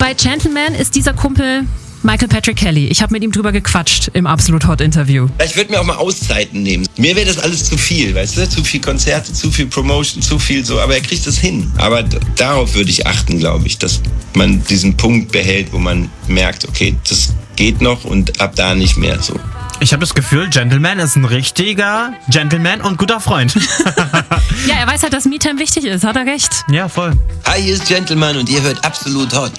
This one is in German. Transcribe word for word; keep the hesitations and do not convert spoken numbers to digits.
Bei Gentleman ist dieser Kumpel Michael Patrick Kelly. Ich habe mit ihm drüber gequatscht im Absolut Hot Interview. Ich würde mir auch mal Auszeiten nehmen. Mir wäre das alles zu viel, weißt du? Zu viel Konzerte, zu viel Promotion, zu viel so. Aber er kriegt das hin. Aber d- darauf würde ich achten, glaube ich, dass man diesen Punkt behält, wo man merkt, okay, das geht noch und ab da nicht mehr so. Ich habe das Gefühl, Gentleman ist ein richtiger Gentleman und guter Freund. Ja, er weiß halt, dass Me-Time wichtig ist. Hat er recht. Ja, voll. Hi, hier ist Gentleman und ihr hört Absolut Hot.